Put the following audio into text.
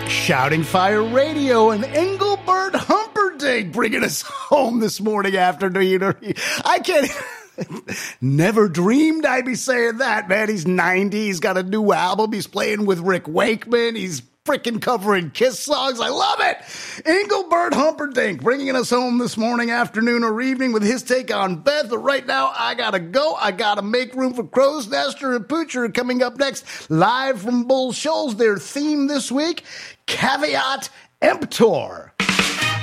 Shouting Fire Radio and Engelbert Humperdinck bringing us home this morning afternoon. I can't... Never dreamed I'd be saying that, man. He's 90. He's got a new album. He's playing with Rick Wakeman. He's freaking covering Kiss songs. I love it. Engelbert Humperdinck bringing us home this morning, afternoon, or evening with his take on Beth. But right now, I gotta go. I gotta make room for Crow's Nester and Poocher coming up next, live from Bull Shoals. Their theme this week, Caveat Emptor.